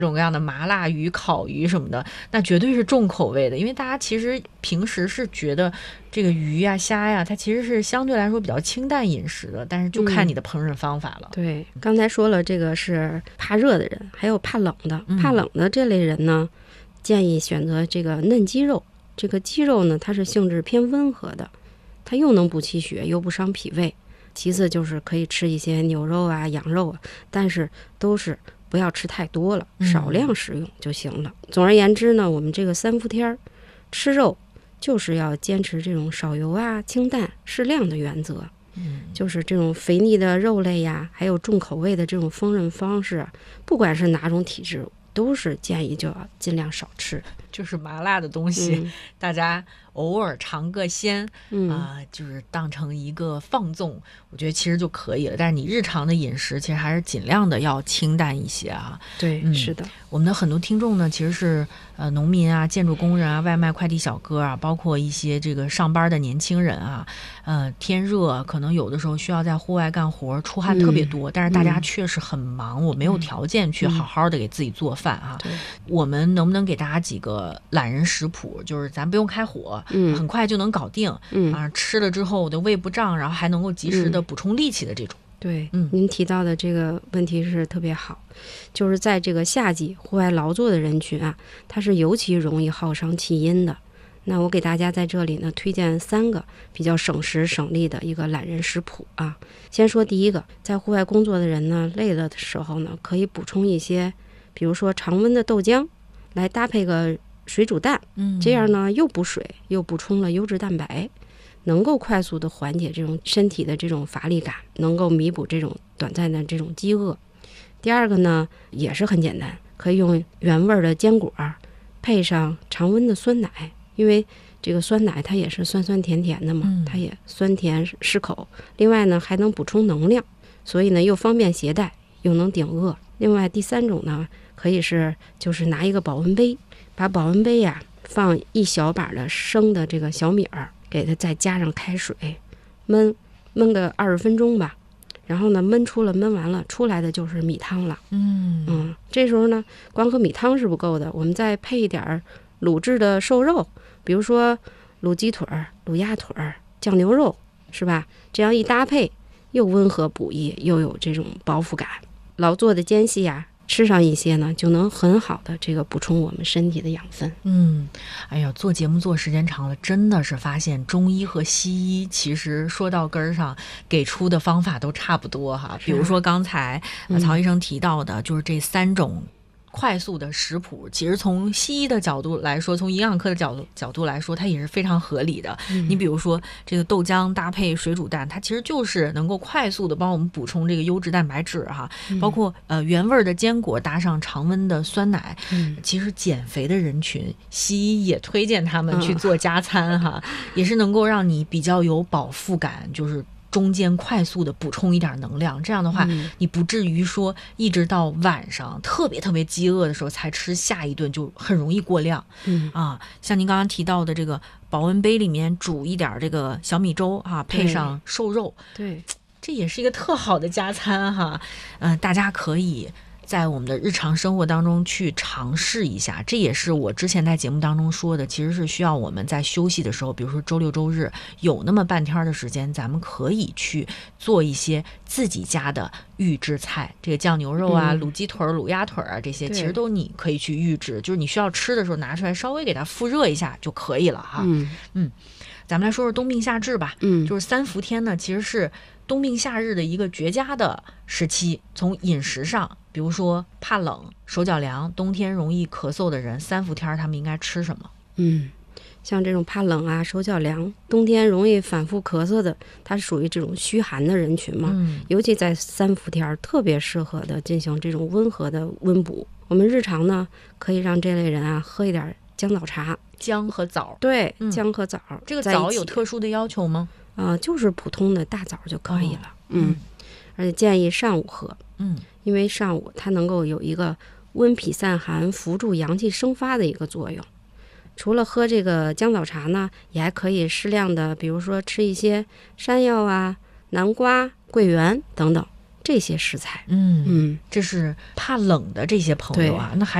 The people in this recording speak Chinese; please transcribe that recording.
各种各样的麻辣鱼、烤鱼什么的，那绝对是重口味的。因为大家其实平时是觉得这个鱼呀、虾呀，它其实是相对来说比较清淡饮食的，但是就看你的烹饪方法了。 对，刚才说了，这个是怕热的人，还有怕冷的。怕冷的这类人呢，建议选择这个嫩鸡肉。这个鸡肉呢，它是性质偏温和的，它又能补气血，又不伤脾胃。其次就是可以吃一些牛肉啊、羊肉啊，但是都是不要吃太多了，少量食用就行了。总而言之呢，我们这个3伏天吃肉就是要坚持这种少油啊、清淡、适量的原则。就是这种肥腻的肉类呀，还有重口味的这种丰饪方式，不管是哪种体质，都是建议就要尽量少吃。 就是麻辣的东西，大家偶尔尝个鲜，就是当成一个放纵，我觉得其实就可以了。但是你日常的饮食其实还是尽量的要清淡一些啊。 对，是的。 我们的很多听众呢，其实是农民啊、建筑工人啊、外卖快递小哥啊，包括一些这个上班的年轻人啊。天热可能有的时候需要在户外干活，出汗特别多，但是大家确实很忙，我没有条件去好好的给自己做饭啊。我们能不能给大家几个懒人食谱？就是咱不用开火，很快就能搞定，吃了之后我的胃不胀，然后还能够及时的补充力气的这种。 对，您提到的这个问题是特别好，就是在这个夏季户外劳作的人群啊，它是尤其容易耗伤气阴的。那我给大家在这里呢推荐3个比较省时省力的一个懒人食谱啊。先说第一个，在户外工作的人呢，累了的时候呢，可以补充一些，比如说常温的豆浆，来搭配个水煮蛋，这样呢又补水又补充了优质蛋白，能够快速的缓解这种身体的这种乏力感，能够弥补这种短暂的这种饥饿。第二个呢也是很简单，可以用原味的坚果配上常温的酸奶，因为这个酸奶它也是酸酸甜甜的嘛，它也酸甜适口，另外呢还能补充能量，所以呢又方便携带又能顶饿。另外第3种呢可以就是拿一个保温杯，把保温杯放1小把的生的这个小米儿，给它再加上开水焖个20分钟吧，然后呢焖完了出来的就是米汤了。这时候呢光喝米汤是不够的，我们再配一点卤制的瘦肉，比如说卤鸡腿、卤鸭腿、酱牛肉，是吧？这样一搭配，又温和补益，又有这种饱腹感。劳作的间隙吃上一些呢，就能很好的这个补充我们身体的养分。 哎呀，做节目做时间长了，真的是发现中医和西医其实说到根儿上给出的方法都差不多哈。比如说刚才曹医生提到的，就是这3种快速的食谱，其实从西医的角度来说，从营养科的角度来说，它也是非常合理的。你比如说这个豆浆搭配水煮蛋，它其实就是能够快速的帮我们补充这个优质蛋白质哈。包括原味的坚果搭上常温的酸奶，其实减肥的人群，西医也推荐他们去做加餐哈，也是能够让你比较有饱腹感，就是中间快速的补充一点能量，这样的话你不至于说一直到晚上特别特别饥饿的时候才吃下一顿，就很容易过量。像您刚刚提到的这个保温杯里面煮一点这个小米粥配上瘦肉， 对， 这也是一个特好的加餐哈。大家可以在我们的日常生活当中去尝试一下，这也是我之前在节目当中说的，其实是需要我们在休息的时候，比如说周六周日有那么半天的时间，咱们可以去做一些自己家的预制菜，这个酱牛肉卤鸡腿、卤鸭腿这些其实都你可以去预制，就是你需要吃的时候拿出来稍微给它复热一下就可以了哈。咱们来说说冬病夏治吧。就是3伏天呢，其实是冬病夏日的一个绝佳的时期。从饮食上，比如说怕冷、手脚凉、冬天容易咳嗽的人，3伏天他们应该吃什么？ 像这种怕冷手脚凉、冬天容易反复咳嗽的，它是属于这种虚寒的人群嘛。尤其在3伏天特别适合的进行这种温和的温补。我们日常呢可以让这类人喝一点姜枣茶。 姜和枣， 对，姜和枣， 这个枣有特殊的要求吗？ 就是普通的大枣就可以了。而且建议上午喝。因为上午它能够有一个温脾散寒、扶助阳气生发的一个作用。除了喝这个姜枣茶呢，也还可以适量的，比如说吃一些山药南瓜、桂圆等等， 这些食材。 这是怕冷的这些朋友啊，那还